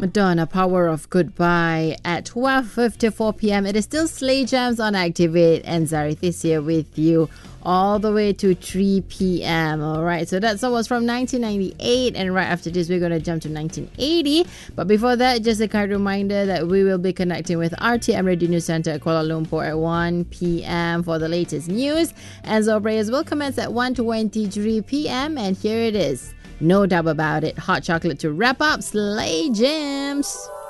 Madonna, Power of Goodbye at 12:54 p.m. It is still Slay Jams on Activate and Zarith here with you all the way to 3 p.m. Alright, so that song was from 1998, and right after this we're going to jump to 1980. But before that, just a kind reminder that we will be connecting with RTM Radio News Center at Kuala Lumpur at 1 p.m. for the latest news, and Zoe Prayers will commence at 1:23 p.m. and here it is. No doubt about it. Hot chocolate to wrap up Slay Jams.